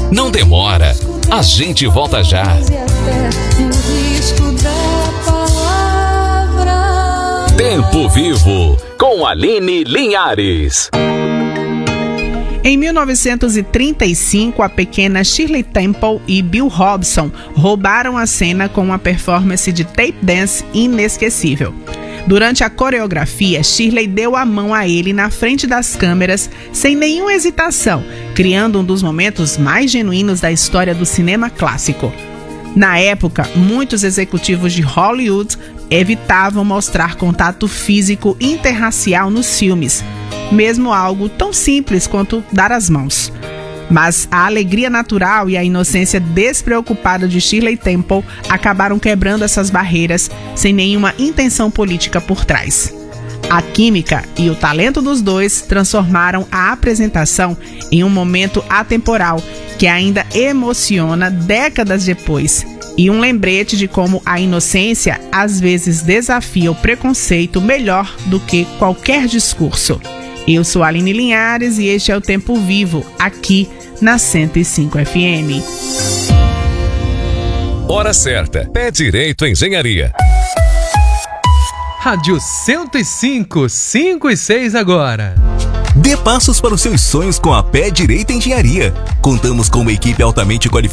Não demora, a gente volta já. Tempo Vivo, com Aline Linhares. Em 1935, a pequena Shirley Temple e Bill Robson roubaram a cena com uma performance de tape dance inesquecível. Durante a coreografia, Shirley deu a mão a ele na frente das câmeras, sem nenhuma hesitação, criando um dos momentos mais genuínos da história do cinema clássico. Na época, muitos executivos de Hollywood evitavam mostrar contato físico interracial nos filmes, mesmo algo tão simples quanto dar as mãos. Mas a alegria natural e a inocência despreocupada de Shirley Temple acabaram quebrando essas barreiras sem nenhuma intenção política por trás. A química e o talento dos dois transformaram a apresentação em um momento atemporal que ainda emociona décadas depois, e um lembrete de como a inocência às vezes desafia o preconceito melhor do que qualquer discurso. Eu sou a Aline Linhares e este é o Tempo Vivo, aqui na 105 FM. Hora certa, Pé Direito Engenharia. Rádio 105, 5 e 6 agora. Dê passos para os seus sonhos com a Pé Direito Engenharia. Contamos com uma equipe altamente qualificada